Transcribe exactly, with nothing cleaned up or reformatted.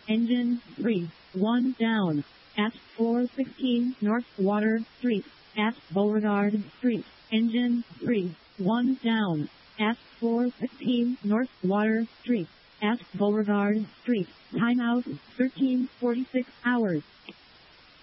Engine three, one down. At four sixteen North Water Street. At Beauregard Street. Engine three, one down. At four sixteen North Water Street. At Beauregard Street. Timeout thirteen forty-six hours.